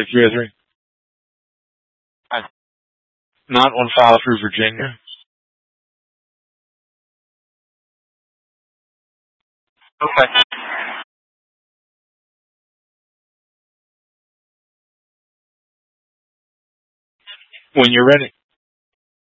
303. Not on file for Virginia. Okay. When you're ready.